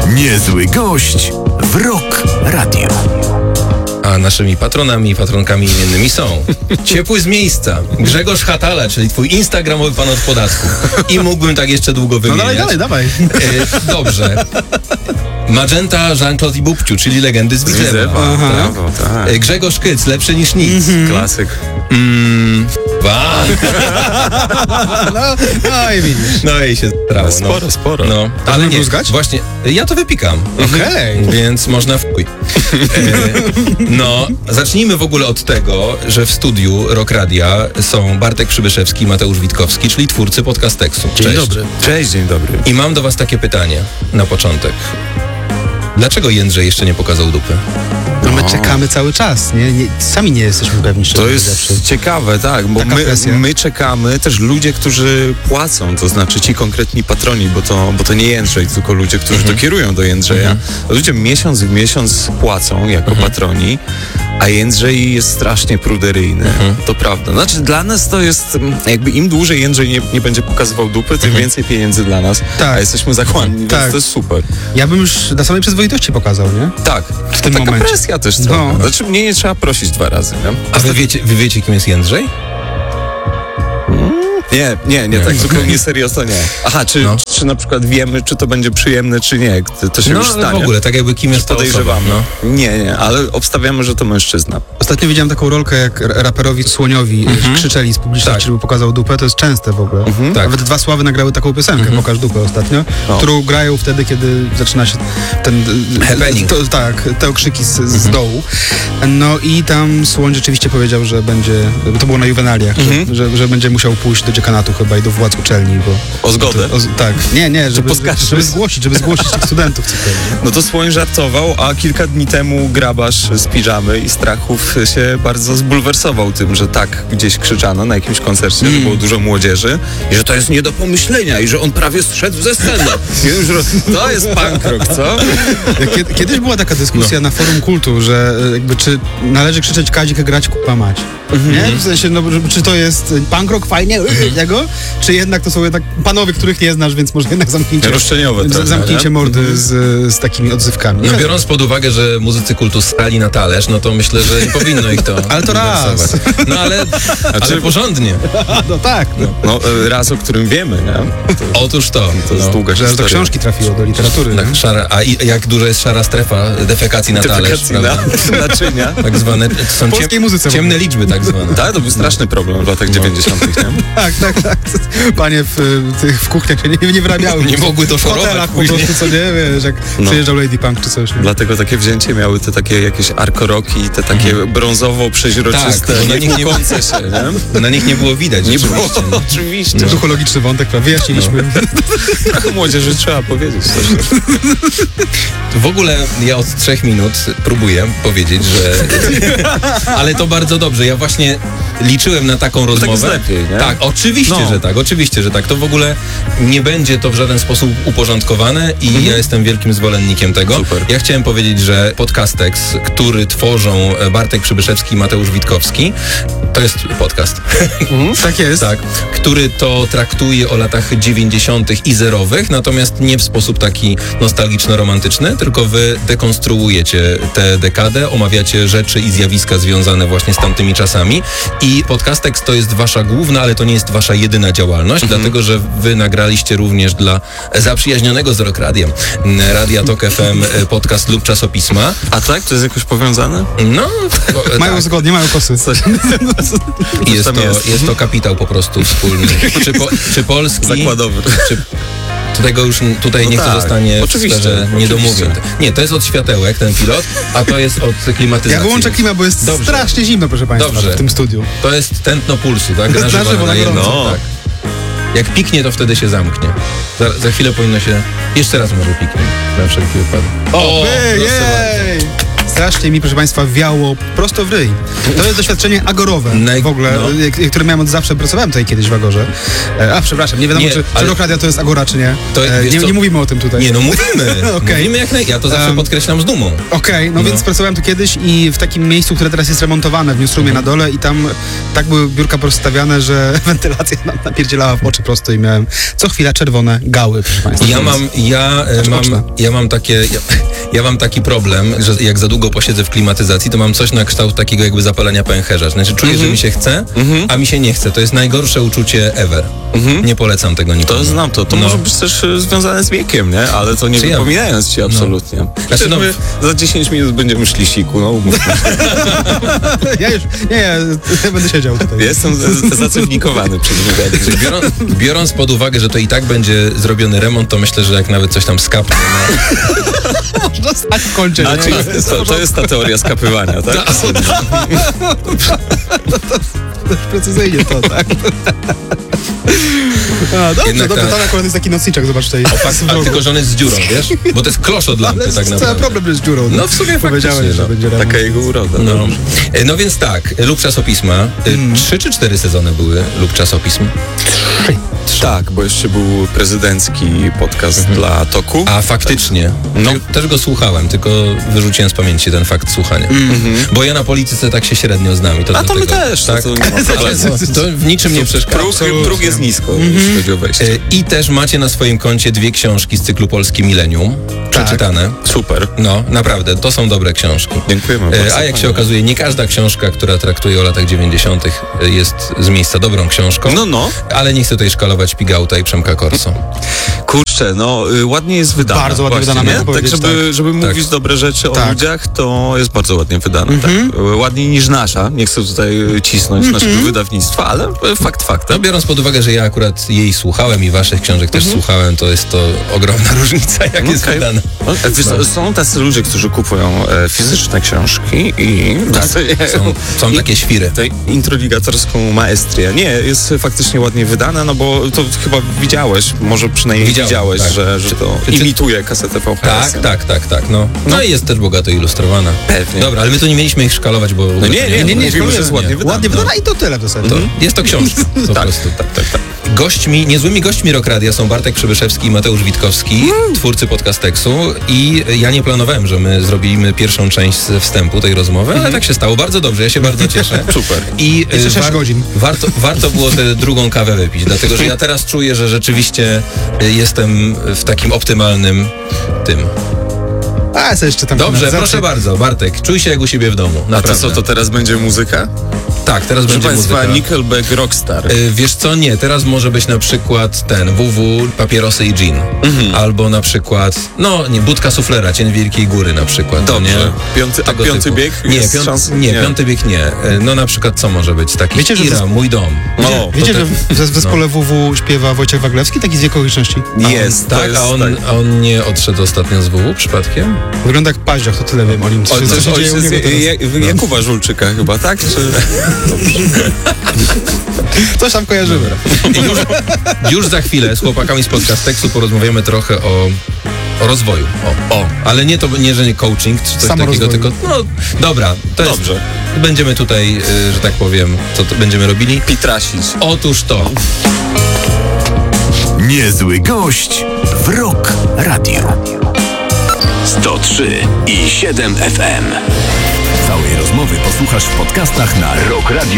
Niezły gość w Rock Radio. A naszymi patronami i patronkami imiennymi są Ciepły z miejsca, Grzegorz Hatala, czyli twój instagramowy pan od podatku. I mógłbym tak jeszcze długo wymieniać. No dawaj. Dobrze. Magenta, Jean-Claude i Bubciu, czyli legendy z Widzewa. Brawo, tak. Grzegorz Kyc, lepszy niż nic. Klasyk. No i widzisz. No i się strało. Sporo. No, ale nie, właśnie, ja to wypikam. Okej. Więc można wpój. No, zacznijmy w ogóle od tego, że w studiu Rock Radia są Bartek Przybyszewski i Mateusz Witkowski, czyli twórcy Podcasteksu. Cześć. Dzień dobry. Cześć, dzień dobry. I mam do was takie pytanie na początek. Dlaczego Jędrzej jeszcze nie pokazał dupy? No my czekamy cały czas, nie? Sami nie jesteśmy pewni, czy To jest ciekawe, tak, bo my czekamy, też ludzie, którzy płacą, to znaczy ci konkretni patroni, bo to nie Jędrzej, tylko ludzie, którzy to kierują do Jędrzeja. Ludzie miesiąc w miesiąc płacą jako patroni, a Jędrzej jest strasznie pruderyjny. To prawda. Znaczy dla nas to jest, jakby im dłużej Jędrzej nie będzie pokazywał dupy, tym więcej pieniędzy dla nas, a jesteśmy zachłanni, więc to jest super. Ja bym już dla samej przyzwoitości pokazał, nie? Tak. W tym taka momencie. presja też trochę. No. Znaczy mnie nie trzeba prosić 2 razy, nie? A wy wiecie, kim jest Jędrzej? Nie, tak zupełnie serio to nie. Aha, czy na przykład wiemy, czy to będzie przyjemne, czy nie? To się już stanie. W ogóle, tak jakby kim jest ta podejrzewamy. osoba, no. Nie, ale obstawiamy, że to mężczyzna. Ostatnio widziałem taką rolkę, jak raperowi Słoniowi krzyczeli z publiczności, żeby pokazał dupę. To jest częste w ogóle. Tak. Nawet 2 Sławy nagrały taką piosenkę, Pokaż dupę ostatnio, którą grają wtedy, kiedy zaczyna się ten... happening. Te okrzyki z dołu. No i tam Słoń rzeczywiście powiedział, że będzie... To było na Juwenaliach, że będzie musiał pójść do dziekanatu chyba i do władz uczelni, bo... O zgodę? Tak. Nie, żeby zgłosić tych studentów. No to Słoń żartował, a kilka dni temu grabarz z Piżamy i Strachów się bardzo zbulwersował tym, że tak gdzieś krzyczano na jakimś koncercie, że było dużo młodzieży i że to jest nie do pomyślenia i że on prawie zszedł ze sceny. To jest punk rock, co? Kiedyś była taka dyskusja na forum Kultu, że jakby czy należy krzyczeć Kazik, grać k***a mać. Nie? W sensie, czy to jest punk rock fajnie, czy jednak to są jednak panowie, których nie znasz, więc może jednak zamknijcie mordy z takimi odzywkami. No, biorąc pod uwagę, że muzycy Kultu strali na talerz, no to myślę, że nie powinno ich to ale to raz. No ale porządnie. No tak. No raz, o którym wiemy, nie? Otóż to jest długa historia. Że do książki trafiło, do literatury. Tak, a jak duża jest szara strefa defekacji na talerz, naczynia. Tak zwane, są ciemne liczby tak zwane. Tak, to był straszny problem w latach 90. Nie? Tak. Panie w kuchniach się nie wyrabiały. Nie mogły to szorować po prostu, co nie, wiesz, jak przyjeżdżał Lady Punk czy coś. Nie? Dlatego takie wzięcie miały te takie jakieś arkoroki, te takie brązowo-przeźroczyste, tłukące się, nie? Na nich nie było widać. Nie było, oczywiście. Duchologiczny wątek, wyjaśniliśmy. Trochę młodzieży trzeba powiedzieć coś. W ogóle ja od 3 minut próbuję powiedzieć, że... Ale to bardzo dobrze. Ja właśnie liczyłem na taką rozmowę. Tak jest lepiej, nie? Tak, oczywiście, że tak. To w ogóle nie będzie to w żaden sposób uporządkowane i ja jestem wielkim zwolennikiem tego. Super. Ja chciałem powiedzieć, że Podcasteks, który tworzą Bartek Przybyszewski i Mateusz Witkowski, to jest podcast. Tak jest. Tak, który to traktuje o latach 90. i zerowych, natomiast nie w sposób taki nostalgiczno-romantyczny, tylko wy dekonstruujecie tę dekadę, omawiacie rzeczy i zjawiska związane właśnie z tamtymi czasami i Podcasteks to jest wasza główna, ale to nie jest wasza jedyna działalność, dlatego, że wy nagraliście również dla zaprzyjaźnionego z Rock Radiem Radia Tok FM podcast lub czasopisma. A tak? To jest jakoś powiązane? No. Mają zgodnie, mają kosy. Jest to kapitał po prostu wspólny. Czy polski? Zakładowy. Tego już tutaj niech to zostanie w sferze niedomówień. Nie, to jest od światełek ten pilot, a to jest od klimatyzacji. Ja wyłączę klimat, bo jest strasznie zimno, proszę państwa, w tym studiu. To jest tętno pulsu, tak? Na żywo na jedno. Tak. Jak piknie, to wtedy się zamknie. Za chwilę powinno się... Jeszcze raz może piknie, na wszelki wypadek. Jej! strasznie mi, proszę państwa, wiało prosto w ryj. To jest doświadczenie agorowe w ogóle, które miałem od zawsze. Pracowałem tutaj kiedyś w Agorze. Przepraszam, nie wiadomo, czy Rock Radio to jest Agora, czy nie. Nie mówimy o tym tutaj. Nie, no mówimy. Okay. Mówimy jak ja to zawsze podkreślam z dumą. Więc pracowałem tu kiedyś i w takim miejscu, które teraz jest remontowane w newsroomie na dole i tam tak były biurka rozstawiane, że wentylacja nam napierdzielała w oczy prosto i miałem co chwila czerwone gały, proszę państwa. Ja mam taki problem, że jak za długo posiedzę w klimatyzacji, to mam coś na kształt takiego jakby zapalenia pęcherza. Znaczy czuję, że mi się chce, a mi się nie chce. To jest najgorsze uczucie ever. Nie polecam tego nikomu. To znam to. To może być też związane z wiekiem, nie? Ale to nie wypominając ci absolutnie. Znaczy, za 10 minut będziemy szli siku, umówmy się. Ja będę siedział tutaj. Jestem zacywnikowany przez wywiad. Biorąc pod uwagę, że to i tak będzie zrobiony remont, to myślę, że jak nawet coś tam skapnie. Można stać w kącie. To jest ta teoria skapywania, tak? Precyzyjnie to, tak? Dobrze, to akurat jest taki nocniczek, zobacz tutaj. Tylko, że on jest z dziurą, wiesz? Bo to jest klosz od lampy, tak naprawdę. Cały problem jest z dziurą. No w sumie powiedziałeś, że będzie remont. Taka jego uroda. No więc tak, Lub Czasopisma. 3 czy 4 sezony były Lub Czasopism? 3. Tak, bo jeszcze był prezydencki podcast dla Toku. A faktycznie. Też go słuchałem, tylko wyrzuciłem z pamięci ten fakt słuchania. Bo ja na polityce tak się średnio znam. To my też. Tak? To w niczym nie przeszkadza. Próg jest nisko, jeśli chodzi o wejście. I też macie na swoim koncie 2 książki z cyklu Polski Millennium. Przeczytane. Super. No, naprawdę, to są dobre książki. Dziękujemy bardzo. A jak się okazuje, nie każda książka, która traktuje o latach 90. jest z miejsca dobrą książką. Ale nie chcę tutaj szkalować Pigauta i Przemka Corso. Kurczę, ładnie jest wydana. Bardzo ładnie wydana, tak, żeby mówić dobre rzeczy o ludziach, to jest bardzo ładnie wydane. Ładniej niż nasza. Nie chcę tutaj cisnąć naszego wydawnictwa, ale fakt faktem. No, biorąc pod uwagę, że ja akurat jej słuchałem i waszych książek też słuchałem, to jest to ogromna różnica, jak jest wydane. Są tacy ludzie, którzy kupują fizyczne książki i są takie świry. Introligatorską maestrię. Nie, jest faktycznie ładnie wydane, bo to chyba widziałeś, może przynajmniej widziałeś, że to imituje kasetę VHS. Tak. No i jest też bogato ilustrowana. Pewnie. Dobra, ale my tu nie mieliśmy ich szkalować, bo... Nie, jest ładnie wydana. Ładnie wydana i to tyle w zasadzie. Jest to książka, po prostu. Tak. Niezłymi gośćmi Rock Radia są Bartek Przybyszewski i Mateusz Witkowski, twórcy Podcasteksu, i ja nie planowałem, że my zrobimy pierwszą część ze wstępu tej rozmowy, ale tak się stało. Bardzo dobrze, ja się bardzo cieszę. Super. I jeszcze 6 godzin. Warto było tę drugą kawę wypić, dlatego że ja teraz czuję, że rzeczywiście jestem w takim optymalnym tym. Jeszcze tam dobrze, proszę bardzo, Bartek, czuj się jak u siebie w domu. Naprawdę. A to teraz będzie muzyka? Tak, teraz Proszę będzie Państwa, muzyka. Nickelback Rockstar. Wiesz co, nie, teraz może być na przykład ten WW, Papierosy i Gin. Albo na przykład, Budka Suflera, Cień Wielkiej Góry na przykład. Dobrze. Nie? Piąty bieg? Piąty bieg nie. Na przykład co może być? Taki wiecie, Ira, Mój dom. Wiecie, że w zespole WW śpiewa Wojciech Waglewski, taki z Wiek Okoliczności? Jest, tak? A on nie odszedł ostatnio z WW przypadkiem? Wygląda jak paździak, to tyle wiem o nim. Jakuba Żulczyka chyba, tak? Coś tam kojarzymy. Już za chwilę z chłopakami z Podcasteksu porozmawiamy trochę o rozwoju. Ale nie, że nie coaching, czy coś takiego, tylko dobra, to jest... Dobrze. Będziemy tutaj, że tak powiem, co to będziemy robili? Pitrasić. Otóż to. Niezły gość w Rock Radio. 103,7 FM. Całej rozmowy posłuchasz w podcastach na rockradio.pl.